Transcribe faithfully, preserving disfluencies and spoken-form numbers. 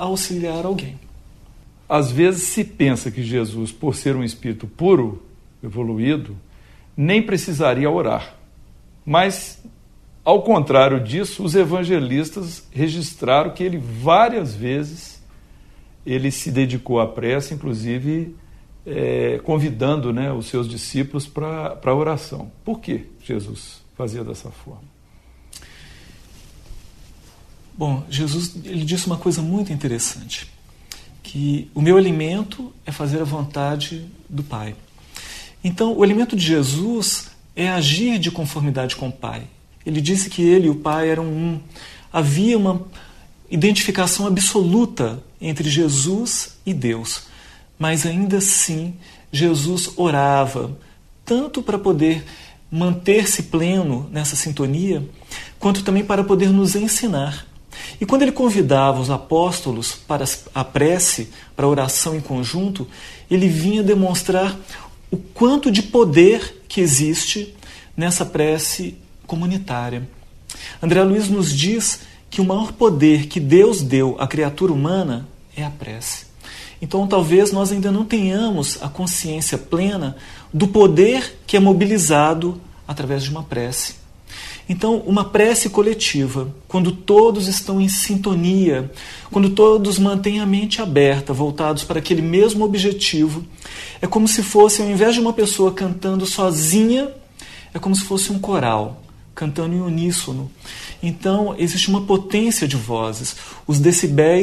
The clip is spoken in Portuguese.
auxiliar alguém. Às vezes se pensa que Jesus, por ser um espírito puro, evoluído, nem precisaria orar. Mas, ao contrário disso, os evangelistas registraram que ele várias vezes ele se dedicou à prece, inclusive é, convidando, né, os seus discípulos para a oração. Por que Jesus fazia dessa forma? Bom, Jesus ele disse uma coisa muito interessante, que o meu alimento é fazer a vontade do Pai. Então, o alimento de Jesus é agir de conformidade com o Pai. Ele disse que ele e o Pai eram um. Havia uma identificação absoluta entre Jesus e Deus. Mas ainda assim, Jesus orava, tanto para poder manter-se pleno nessa sintonia, quanto também para poder nos ensinar. E quando ele convidava os apóstolos para a prece, para a oração em conjunto, ele vinha demonstrar o quanto de poder que existe nessa prece comunitária. André Luiz nos diz que o maior poder que Deus deu à criatura humana é a prece. Então, talvez nós ainda não tenhamos a consciência plena do poder que é mobilizado através de uma prece. Então, uma prece coletiva, quando todos estão em sintonia, quando todos mantêm a mente aberta, voltados para aquele mesmo objetivo, é como se fosse, ao invés de uma pessoa cantando sozinha, é como se fosse um coral, cantando em uníssono. Então, existe uma potência de vozes. Os decibéis